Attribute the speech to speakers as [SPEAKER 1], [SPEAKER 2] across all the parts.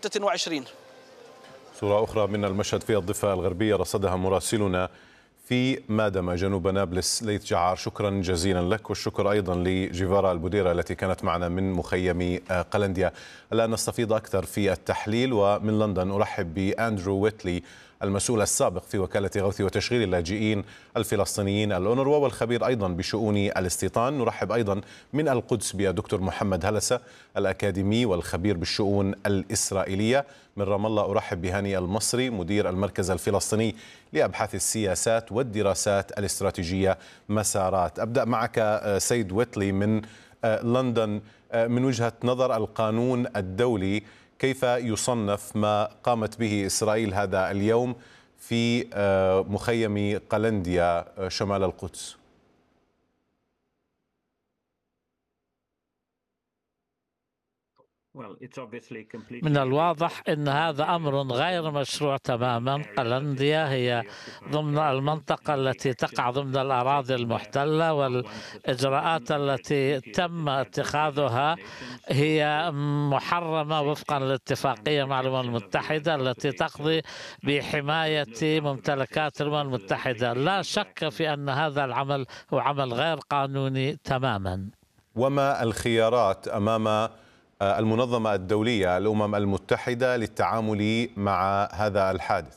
[SPEAKER 1] 26.
[SPEAKER 2] صورة أخرى من المشهد في الضفة الغربية رصدها مراسلنا في مادما جنوب نابلس ليث جعار. شكرا جزيلا لك، والشكر أيضا لجيفارا البوديرة التي كانت معنا من مخيم قلنديا. الآن نستفيض أكثر في التحليل، ومن لندن أرحب بأندرو ويتلي المسؤول السابق في وكالة غوث وتشغيل اللاجئين الفلسطينيين الأونروا والخبير أيضا بشؤون الاستيطان. نرحب أيضا من القدس بالدكتور محمد هلسة الأكاديمي والخبير بالشؤون الإسرائيلية. من رام الله أرحب بهاني المصري مدير المركز الفلسطيني لأبحاث السياسات والدراسات الاستراتيجية مسارات. أبدأ معك سيد ويتلي من لندن. من وجهة نظر القانون الدولي، كيف يصنف ما قامت به إسرائيل هذا اليوم في مخيم قلنديا شمال القدس؟
[SPEAKER 3] من الواضح أن هذا أمر غير مشروع تماما. قلنديا هي ضمن المنطقة التي تقع ضمن الأراضي المحتلة، والإجراءات التي تم اتخاذها هي محرمة وفقا للاتفاقية مع الأمم المتحدة التي تقضي بحماية ممتلكات الأمم المتحدة. لا شك في أن هذا العمل هو عمل غير قانوني تماما.
[SPEAKER 2] وما الخيارات أمام المنظمة الدولية الأمم المتحدة للتعامل مع هذا الحادث؟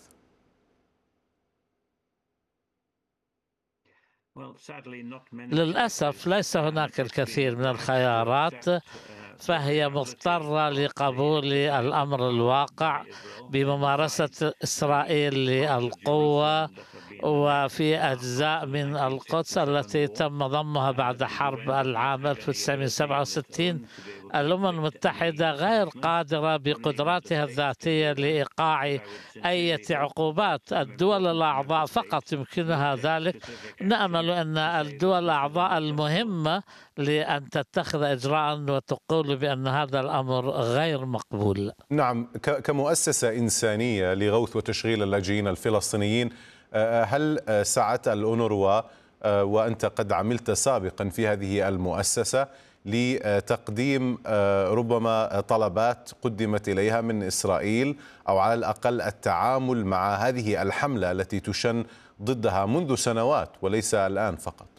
[SPEAKER 3] للأسف ليس هناك الكثير من الخيارات، فهي مضطرة لقبول الأمر الواقع بممارسة إسرائيل للقوة. وفي أجزاء من القدس التي تم ضمها بعد حرب العام 1967 الأمم المتحدة غير قادرة بقدراتها الذاتية لإيقاع أي عقوبات. الدول الأعضاء فقط يمكنها ذلك. نأمل أن الدول الأعضاء المهمة لأن تتخذ إجراء وتقول بأن هذا الأمر غير مقبول.
[SPEAKER 2] نعم، كمؤسسة إنسانية لغوث وتشغيل اللاجئين الفلسطينيين، هل سعت الأونروا وأنت قد عملت سابقا في هذه المؤسسة لتقديم ربما طلبات قدمت إليها من إسرائيل، أو على الأقل التعامل مع هذه الحملة التي تشن ضدها منذ سنوات وليس الآن فقط؟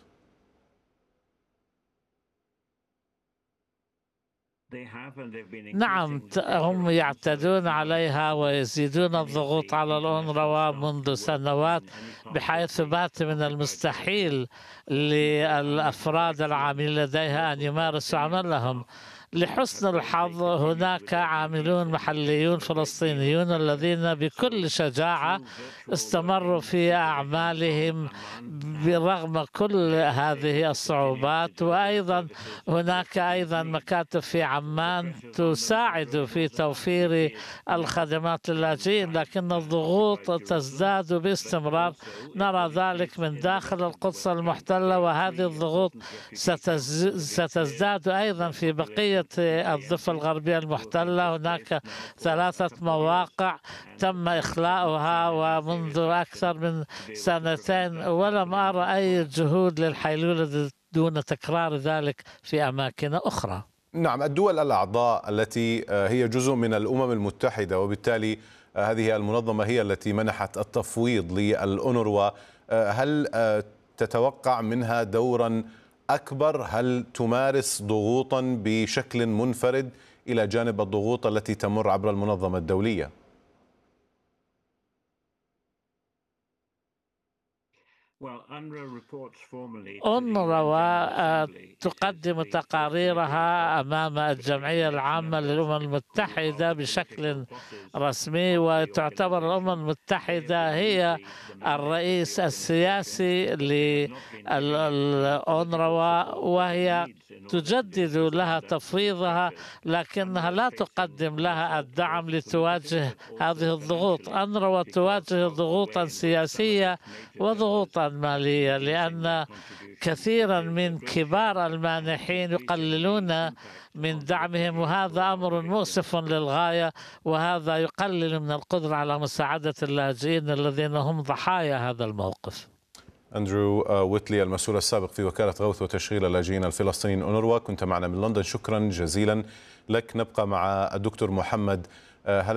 [SPEAKER 3] نعم، هم يعتدون عليها ويزيدون الضغوط على الأونروا منذ سنوات، بحيث بات من المستحيل للأفراد العاملين لديها أن يمارسوا عملهم. لحسن الحظ هناك عاملون محليون فلسطينيون الذين بكل شجاعة استمروا في أعمالهم برغم كل هذه الصعوبات. وأيضا هناك مكاتب في عمان تساعد في توفير الخدمات للاجئين، لكن الضغوط تزداد باستمرار. نرى ذلك من داخل القدس المحتلة، وهذه الضغوط ستزداد أيضا في بقية الضفة الغربية المحتلة. هناك 3 مواقع تم إخلاؤها ومنذ أكثر من 2 ولم أرى أي جهود للحيلولة دون تكرار ذلك في أماكن أخرى.
[SPEAKER 2] نعم، الدول الأعضاء التي هي جزء من الأمم المتحدة، وبالتالي هذه المنظمة هي التي منحت التفويض للأونروا، هل تتوقع منها دورا أكبر؟ هل تمارس ضغوطا بشكل منفرد إلى جانب الضغوط التي تمر عبر المنظمة الدولية؟
[SPEAKER 3] أونروا تقدم تقاريرها أمام الجمعية العامة للأمم المتحدة بشكل رسمي، وتعتبر الأمم المتحدة هي الرئيس السياسي للأونروا، وهي تجدد لها تفويضها، لكنها لا تقدم لها الدعم لتواجه هذه الضغوط. أونروا تواجه ضغوطا سياسية وضغوطا مالية، لأن كثيرا من كبار المانحين يقللون من دعمهم، وهذا أمر مؤسف للغاية، وهذا يقلل من القدرة على مساعدة اللاجئين الذين هم ضحايا هذا الموقف.
[SPEAKER 2] أندرو ويتلي المسؤول السابق في وكالة غوث وتشغيل اللاجئين الفلسطينيين أونروا، كنت معنا من لندن. شكرا جزيلا لك. نبقى مع الدكتور محمد هلسة